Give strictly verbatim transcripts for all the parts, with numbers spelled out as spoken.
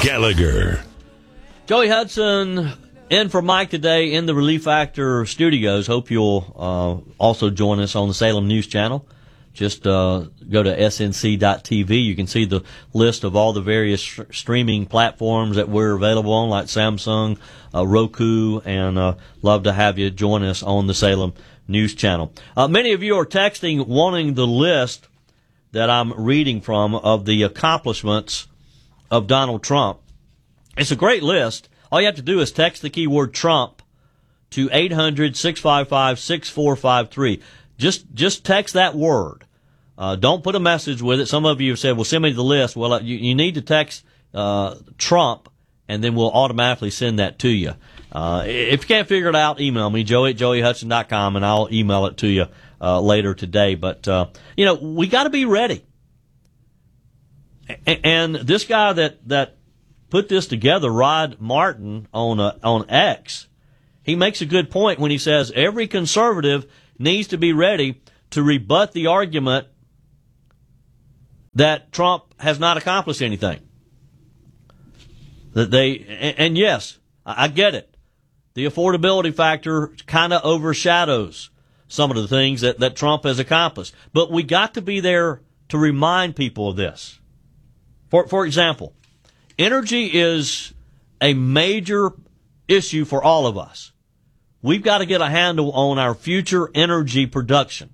Gallagher. Joey Hudson in for Mike today in the Relief Factor studios. Hope you'll uh, also join us on the Salem News Channel. Just uh, go to S N C dot T V. You can see the list of all the various sh- streaming platforms that we're available on, like Samsung, uh, Roku, and uh, love to have you join us on the Salem News Channel. Uh, many of you are texting wanting the list that I'm reading from of the accomplishments of Donald Trump. It's a great list. All you have to do is text the keyword Trump to eight hundred, six five five, six four five three. Just just text that word. Uh, don't put a message with it. Some of you have said, well, send me the list. Well, you, you need to text uh, Trump, and then we'll automatically send that to you. Uh, if you can't figure it out, email me, joey at joey hudson dot com, and I'll email it to you uh, later today. But, uh, you know, we got to be ready. A- and this guy that, that put this together, Rod Martin, on uh, on X, he makes a good point when he says every conservative needs to be ready to rebut the argument that Trump has not accomplished anything. That they, and, and yes, I get it. The affordability factor kind of overshadows some of the things that, that Trump has accomplished. But we got to be there to remind people of this. For, for example, energy is a major issue for all of us. We've got to get a handle on our future energy production.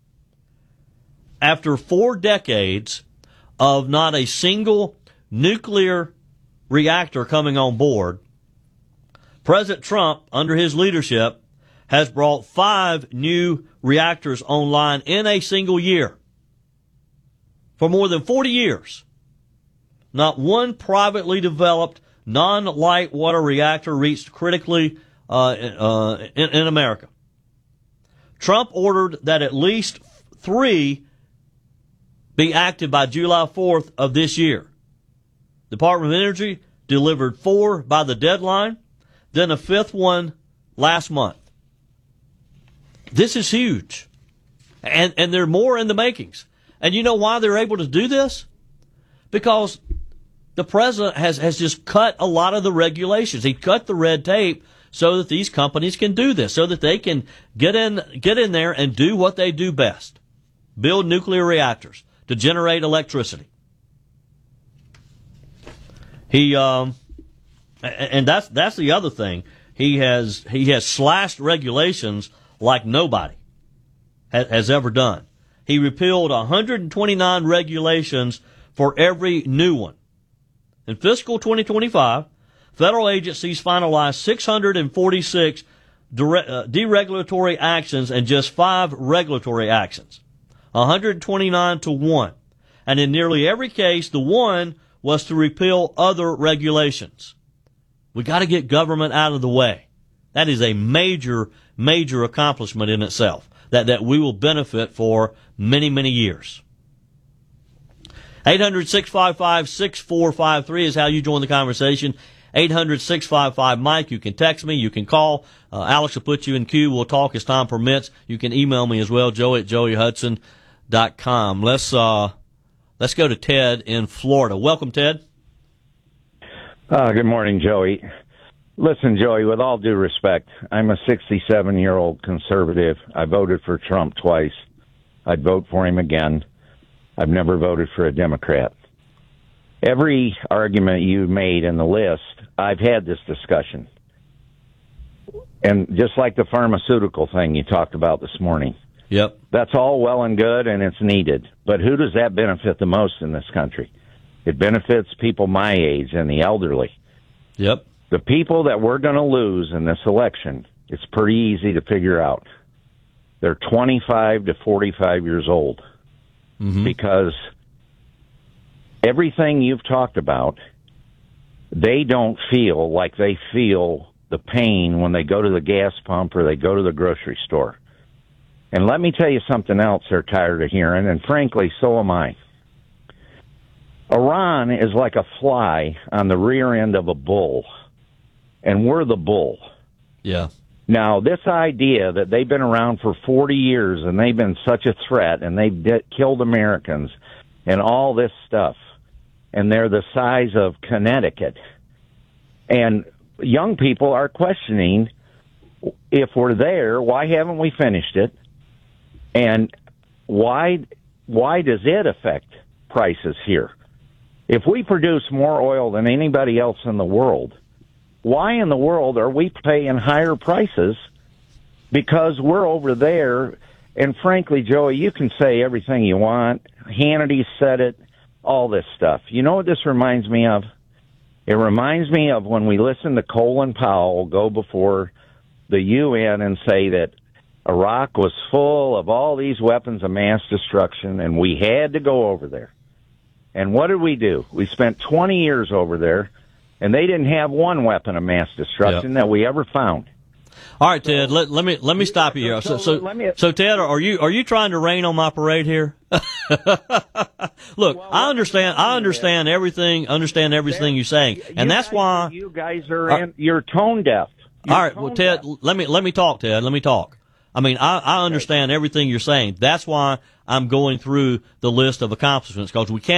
After four decades of not a single nuclear reactor coming on board, President Trump, under his leadership, has brought five new reactors online in a single year. For more than forty years, not one privately developed non-light water reactor reached critically Uh, uh, in, in America. Trump ordered that at least three be active by July fourth of this year. Department of Energy delivered four by the deadline, then a fifth one last month. This is huge. And, and there are more in the makings. And you know why they're able to do this? Because the president has, has just cut a lot of the regulations. He cut the red tape so that these companies can do this, so that they can get in get in there and do what they do best, build nuclear reactors to generate electricity. He um, and that's that's the other thing. He has he has slashed regulations like nobody has, has ever done. He repealed one hundred twenty-nine regulations for every new one. In fiscal twenty twenty-five, federal agencies finalized six hundred forty-six dire- uh, deregulatory actions and just five regulatory actions, one hundred twenty-nine to one. And in nearly every case, the one was to repeal other regulations. We got to get government out of the way. That is a major, major accomplishment in itself that, that we will benefit for many, many years. eight hundred, six five five, six four five three is how you join the conversation. eight hundred, six five five, Mike. You can text me. You can call. Uh, Alex will put you in queue. We'll talk as time permits. You can email me as well, joey at joey hudson dot com. Let's, uh, let's go to Ted in Florida. Welcome, Ted. Uh, good morning, Joey. Listen, Joey, with all due respect, I'm a sixty-seven-year-old conservative. I voted for Trump twice. I'd vote for him again. I've never voted for a Democrat. Every argument you made in the list, I've had this discussion. And just like the pharmaceutical thing you talked about this morning. Yep. That's all well and good, and it's needed. But who does that benefit the most in this country? It benefits people my age and the elderly. Yep. The people that we're going to lose in this election, it's pretty easy to figure out. They're twenty-five to forty-five years old. Mm-hmm. Because everything you've talked about, they don't feel like they feel the pain when they go to the gas pump or they go to the grocery store. And let me tell you something else they're tired of hearing, and frankly, so am I. Iran is like a fly on the rear end of a bull, and we're the bull. Yeah. Now, this idea that they've been around for forty years and they've been such a threat and they've de- killed Americans and all this stuff, and they're the size of Connecticut. And young people are questioning, if we're there, why haven't we finished it? And why why does it affect prices here? If we produce more oil than anybody else in the world, why in the world are we paying higher prices? Because we're over there, and frankly, Joey, you can say everything you want. Hannity said it, all this stuff. You know what this reminds me of? It reminds me of when we listened to Colin Powell go before the U N and say that Iraq was full of all these weapons of mass destruction, and we had to go over there. And what did we do? We spent twenty years over there, and they didn't have one weapon of mass destruction yep. that we ever found. All right, Ted. Let, let me let me stop you here. So, so, so, me, so Ted, are you are you trying to rain on my parade here? Look, well, I understand. I understand everything. Understand everything you're saying, and that's guys, why you guys are uh, in, you're tone deaf. You're all right. Well, Ted, deaf. let me let me talk, Ted. Let me talk. I mean, I, I understand everything you're saying. That's why I'm going through the list of accomplishments, because we can't.